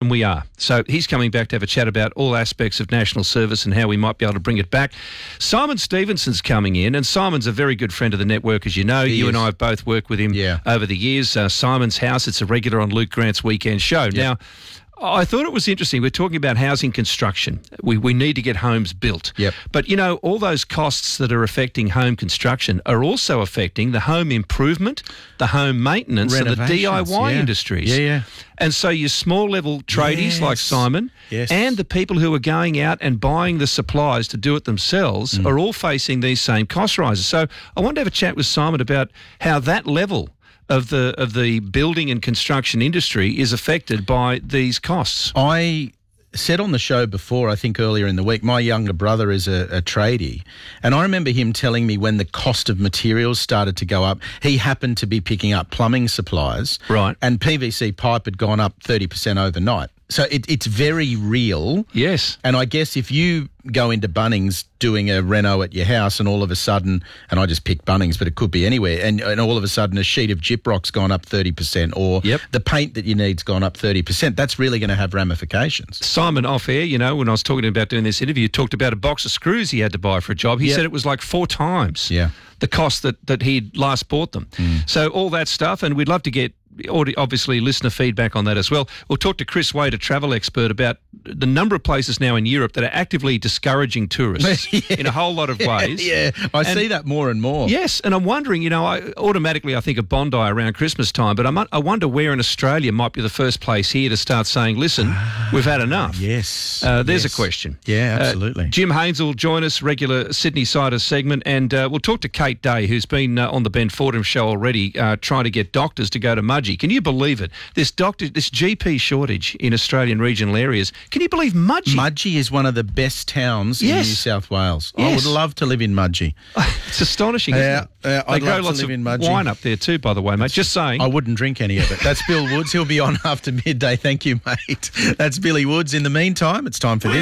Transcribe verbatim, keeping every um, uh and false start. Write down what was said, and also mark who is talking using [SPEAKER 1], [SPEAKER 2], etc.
[SPEAKER 1] and we are. So he's coming back to have a chat about all aspects of national service and how we might be able to bring it back. Simon Stevenson's coming in, and Simon's a very good friend of the network, as you know.
[SPEAKER 2] He
[SPEAKER 1] you
[SPEAKER 2] is.
[SPEAKER 1] and I have both worked with him
[SPEAKER 2] Yeah.
[SPEAKER 1] over the years. Uh, Simon's House, it's a regular on Luke Grant's Weekend Show.
[SPEAKER 2] Yep.
[SPEAKER 1] Now, I thought it was interesting. We're talking about housing construction. We we need to get homes built.
[SPEAKER 2] Yep.
[SPEAKER 1] But, you know, all those costs that are affecting home construction are also affecting the home improvement, the home maintenance, and the D I Y
[SPEAKER 2] Renovations, yeah.
[SPEAKER 1] industries.
[SPEAKER 2] Yeah, yeah.
[SPEAKER 1] And so your small level tradies
[SPEAKER 2] Yes.
[SPEAKER 1] like Simon
[SPEAKER 2] Yes.
[SPEAKER 1] and the people who are going out and buying the supplies to do it themselves
[SPEAKER 2] Mm.
[SPEAKER 1] are all facing these same cost rises. So I wanted to have a chat with Simon about how that level of the of the building and construction industry is affected by these costs.
[SPEAKER 2] I said on the show before, I think earlier in the week, my younger brother is a, a tradie, and I remember him telling me when the cost of materials started to go up, he happened to be picking up plumbing supplies,
[SPEAKER 1] Right.
[SPEAKER 2] and P V C pipe had gone up thirty percent overnight. So it, it's very real.
[SPEAKER 1] Yes.
[SPEAKER 2] And I guess if you go into Bunnings doing a reno at your house and all of a sudden, and I just picked Bunnings, but it could be anywhere, and, and all of a sudden a sheet of Gyprock's gone up thirty percent or
[SPEAKER 1] Yep.
[SPEAKER 2] the paint that you need's gone up thirty percent, that's really going to have ramifications.
[SPEAKER 1] Simon off air, you know, when I was talking to him about doing this interview, talked about a box of screws he had to buy for a job. He
[SPEAKER 2] Yep.
[SPEAKER 1] said it was like four times
[SPEAKER 2] Yeah.
[SPEAKER 1] the cost that, that he'd last bought them. So all that stuff, and we'd love to get audi- obviously listener feedback on that as well. We'll talk to Chris Wade, a travel expert, about the number of places now in Europe that are actively discouraging tourists in a whole lot of ways.
[SPEAKER 2] Yeah, I
[SPEAKER 1] And-
[SPEAKER 2] see that more and more.
[SPEAKER 1] Yes, and I'm wondering, you know, I automatically I think of Bondi around Christmas time, but I'm, I wonder where in Australia might be the first place here to start saying, listen, we've had enough.
[SPEAKER 2] Yes.
[SPEAKER 1] Uh, there's
[SPEAKER 2] yes.
[SPEAKER 1] a question.
[SPEAKER 2] Yeah,
[SPEAKER 1] Uh,
[SPEAKER 2] absolutely.
[SPEAKER 1] Jim Haynes will join us, regular Sydney Siders segment, and uh, we'll talk to Kate Day, who's been uh, on the Ben Fordham show already, uh, trying to get doctors to go to Mudgee. Can you believe it? This doctor, this G P shortage in Australian regional areas. Can you believe Mudgee?
[SPEAKER 2] Mudgee is one of the best towns in
[SPEAKER 1] Yes.
[SPEAKER 2] New South Wales. I
[SPEAKER 1] Yes.
[SPEAKER 2] would love to live in Mudgee.
[SPEAKER 1] It's astonishing, isn't
[SPEAKER 2] Yeah,
[SPEAKER 1] it?
[SPEAKER 2] yeah,
[SPEAKER 1] they
[SPEAKER 2] I'd
[SPEAKER 1] grow
[SPEAKER 2] love to
[SPEAKER 1] lots
[SPEAKER 2] live
[SPEAKER 1] of
[SPEAKER 2] in Mudgee.
[SPEAKER 1] wine up there too, by the way, mate. Just saying.
[SPEAKER 2] I wouldn't drink any of it. That's Bill Woods. He'll be on after midday. Thank you, mate. That's Billy Woods. In the meantime, it's time for this.